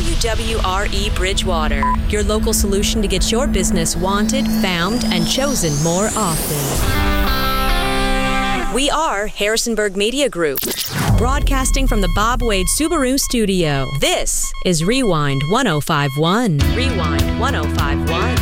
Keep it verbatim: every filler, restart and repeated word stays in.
W W R E Bridgewater, your local solution to get your business wanted, found, and chosen more often. We are Harrisonburg Media Group, broadcasting from the Bob Wade Subaru studio. This is Rewind one oh five point one. Rewind one oh five point one.